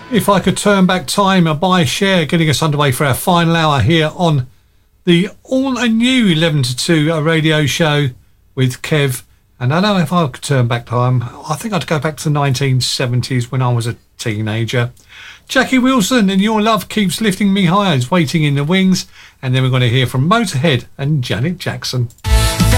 If I Could Turn Back Time by Cher, getting us underway for our final hour here on the all new 11 to 2 radio show with Kev. And I know if I could turn back time, I think I'd go back to the 1970s when I was a teenager. Jackie Wilson and Your Love Keeps Lifting Me Higher is waiting in the wings. And then we're going to hear from Motorhead and Janet Jackson.